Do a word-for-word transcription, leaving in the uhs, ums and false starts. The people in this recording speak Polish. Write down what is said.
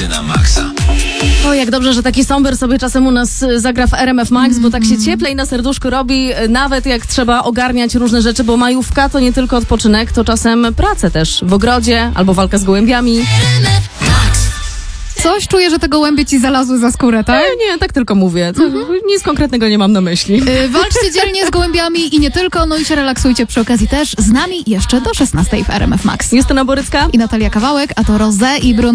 weekendy na maksa. O, jak dobrze, że taki somber sobie czasem u nas y, zagra w R M F Max, mm. bo tak się cieplej na serduszku robi, y, nawet jak trzeba ogarniać różne rzeczy, bo majówka to nie tylko odpoczynek, to czasem pracę też w ogrodzie albo walka z gołębiami. Coś czuję, że te gołębie ci zalazły za skórę, tak? Nie, nie, tak tylko mówię. To, mm-hmm. Nic konkretnego nie mam na myśli. Yy, walczcie dzielnie z gołębiami i nie tylko, no i się relaksujcie przy okazji też z nami jeszcze do szesnastej w R M F Max. Justyna Borycka i Natalia Kawałek, a to Rosé i Bruno